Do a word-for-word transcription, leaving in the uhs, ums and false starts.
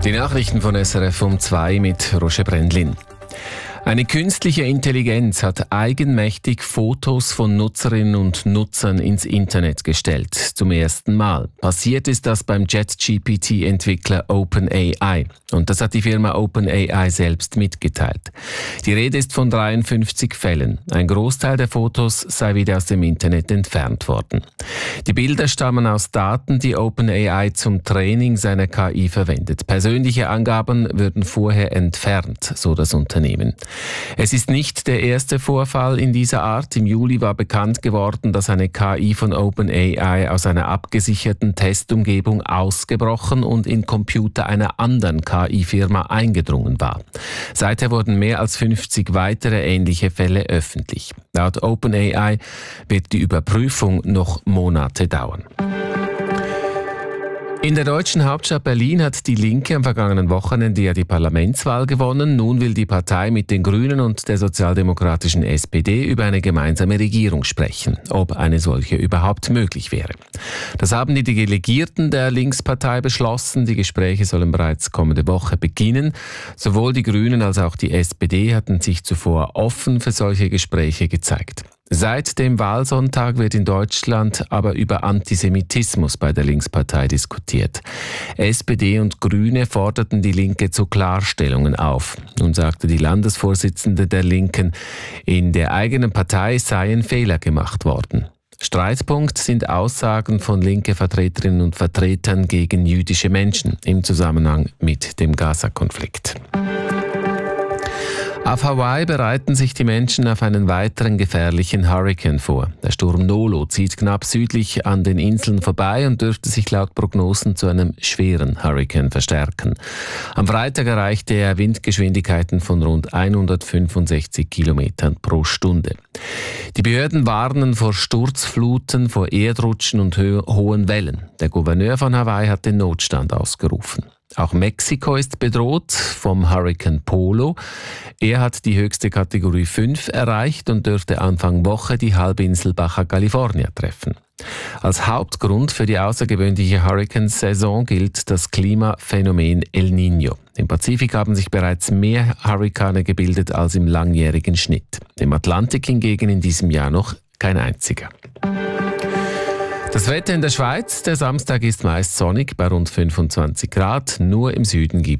Die Nachrichten von S R F um zwei mit Roger Brendlin. Eine künstliche Intelligenz hat eigenmächtig Fotos von Nutzerinnen und Nutzern ins Internet gestellt. Zum ersten Mal. Passiert ist das beim Chat-G P T-Entwickler OpenAI. Und das hat die Firma OpenAI selbst mitgeteilt. Die Rede ist von dreiundfünfzig Fällen. Ein Großteil der Fotos sei wieder aus dem Internet entfernt worden. Die Bilder stammen aus Daten, die OpenAI zum Training seiner K I verwendet. Persönliche Angaben würden vorher entfernt, so das Unternehmen. Es ist nicht der erste Vorfall in dieser Art. Im Juli war bekannt geworden, dass eine K I von OpenAI aus einer abgesicherten Testumgebung ausgebrochen und in Computer einer anderen K I-Firma eingedrungen war. Seither wurden mehr als fünfzig weitere ähnliche Fälle öffentlich. Laut OpenAI wird die Überprüfung noch Monate dauern. In der deutschen Hauptstadt Berlin hat die Linke am vergangenen Wochenende ja die Parlamentswahl gewonnen. Nun will die Partei mit den Grünen und der sozialdemokratischen S P D über eine gemeinsame Regierung sprechen, ob eine solche überhaupt möglich wäre. Das haben die Delegierten der Linkspartei beschlossen. Die Gespräche sollen bereits kommende Woche beginnen. Sowohl die Grünen als auch die S P D hatten sich zuvor offen für solche Gespräche gezeigt. Seit dem Wahlsonntag wird in Deutschland aber über Antisemitismus bei der Linkspartei diskutiert. S P D und Grüne forderten die Linke zu Klarstellungen auf. Nun sagte die Landesvorsitzende der Linken, in der eigenen Partei seien Fehler gemacht worden. Streitpunkt sind Aussagen von linke Vertreterinnen und Vertretern gegen jüdische Menschen im Zusammenhang mit dem Gaza-Konflikt. Auf Hawaii bereiten sich die Menschen auf einen weiteren gefährlichen Hurrikan vor. Der Sturm Nolo zieht knapp südlich an den Inseln vorbei und dürfte sich laut Prognosen zu einem schweren Hurrikan verstärken. Am Freitag erreichte er Windgeschwindigkeiten von rund hundertfünfundsechzig Kilometern pro Stunde. Die Behörden warnen vor Sturzfluten, vor Erdrutschen und ho- hohen Wellen. Der Gouverneur von Hawaii hat den Notstand ausgerufen. Auch Mexiko ist bedroht vom Hurrikan Polo. Er hat die höchste Kategorie fünf erreicht und dürfte Anfang Woche die Halbinsel Baja California treffen. Als Hauptgrund für die außergewöhnliche Hurrikansaison gilt das Klimaphänomen El Niño. Im Pazifik haben sich bereits mehr Hurrikane gebildet als im langjährigen Schnitt. Im Atlantik hingegen in diesem Jahr noch kein einziger. Das Wetter in der Schweiz, der Samstag ist meist sonnig bei rund fünfundzwanzig Grad, nur im Süden gibt